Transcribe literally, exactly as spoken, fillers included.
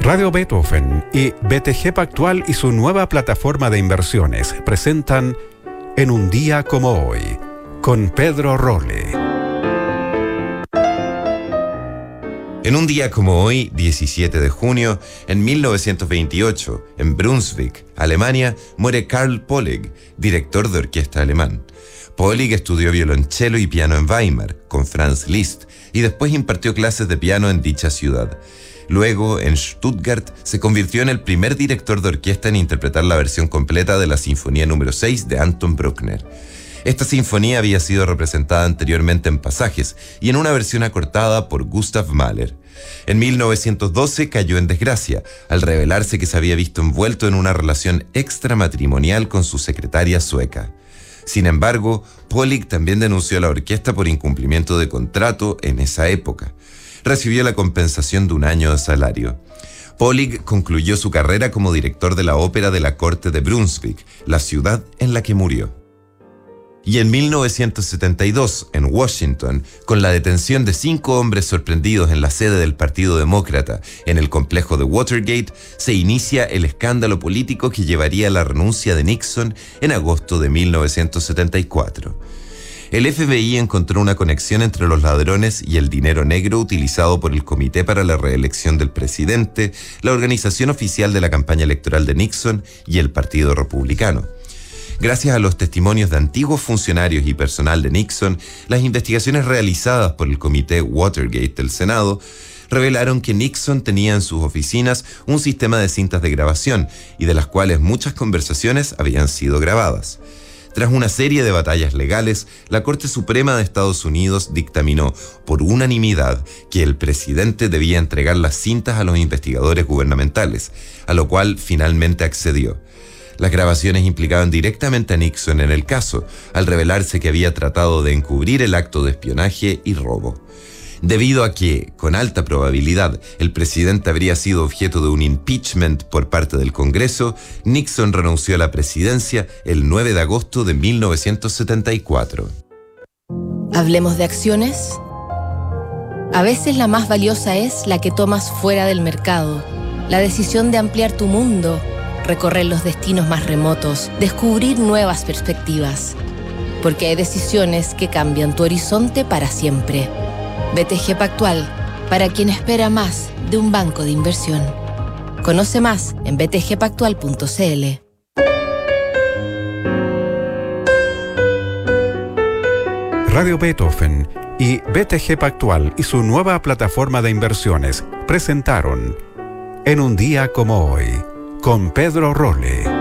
Radio Beethoven y B T G Pactual y su nueva plataforma de inversiones presentan En un día como hoy, con Pedro Rolle. En un día como hoy, diecisiete de junio, en mil novecientos veintiocho, en Brunswick, Alemania, muere Karl Pollig, director de orquesta alemán. Pollig estudió violonchelo y piano en Weimar, con Franz Liszt, y después impartió clases de piano en dicha ciudad. Luego, en Stuttgart, se convirtió en el primer director de orquesta en interpretar la versión completa de la Sinfonía número seis de Anton Bruckner. Esta sinfonía había sido representada anteriormente en pasajes y en una versión acortada por Gustav Mahler. En mil novecientos doce cayó en desgracia al revelarse que se había visto envuelto en una relación extramatrimonial con su secretaria sueca. Sin embargo, Pollig también denunció a la orquesta por incumplimiento de contrato en esa época. Recibió la compensación de un año de salario. Pollig concluyó su carrera como director de la ópera de la corte de Brunswick, la ciudad en la que murió. Y en mil novecientos setenta y dos, en Washington, con la detención de cinco hombres sorprendidos en la sede del Partido Demócrata en el complejo de Watergate, se inicia el escándalo político que llevaría a la renuncia de Nixon en agosto de mil novecientos setenta y cuatro. El F B I encontró una conexión entre los ladrones y el dinero negro utilizado por el Comité para la Reelección del Presidente, la organización oficial de la campaña electoral de Nixon y el Partido Republicano. Gracias a los testimonios de antiguos funcionarios y personal de Nixon, las investigaciones realizadas por el Comité Watergate del Senado revelaron que Nixon tenía en sus oficinas un sistema de cintas de grabación y de las cuales muchas conversaciones habían sido grabadas. Tras una serie de batallas legales, la Corte Suprema de Estados Unidos dictaminó por unanimidad que el presidente debía entregar las cintas a los investigadores gubernamentales, a lo cual finalmente accedió. Las grabaciones implicaban directamente a Nixon en el caso, al revelarse que había tratado de encubrir el acto de espionaje y robo. Debido a que, con alta probabilidad, el presidente habría sido objeto de un impeachment por parte del Congreso, Nixon renunció a la presidencia el nueve de agosto de mil novecientos setenta y cuatro. ¿Hablemos de acciones? A veces la más valiosa es la que tomas fuera del mercado. La decisión de ampliar tu mundo, recorrer los destinos más remotos, descubrir nuevas perspectivas. Porque hay decisiones que cambian tu horizonte para siempre. B T G Pactual, para quien espera más de un banco de inversión. Conoce más en b t g pactual punto c l. Radio Beethoven y B T G Pactual y su nueva plataforma de inversiones presentaron En un día como hoy, con Pedro Rolle.